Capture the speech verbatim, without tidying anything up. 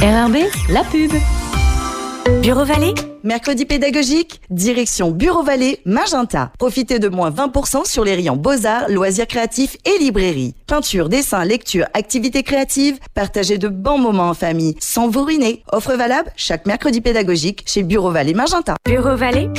R R B, la pub. Bureau Vallée. Mercredi pédagogique, direction Bureau Vallée, Magenta. Profitez de moins vingt pour cent sur les rayons Beaux-Arts, Loisirs créatifs et librairie. Peinture, dessin, lecture, activités créatives, partagez de bons moments en famille sans vous ruiner. Offre valable chaque mercredi pédagogique chez Bureau Vallée, Magenta. Bureau Vallée.